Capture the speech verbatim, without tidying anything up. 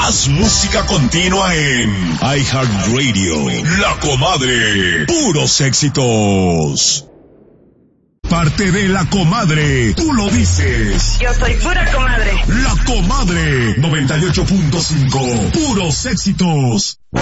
Más música continua en iHeartRadio. La Comadre. Puros éxitos. Parte de La Comadre. Tú lo dices. Yo soy pura comadre. La Comadre. noventa y ocho punto cinco. Puros éxitos.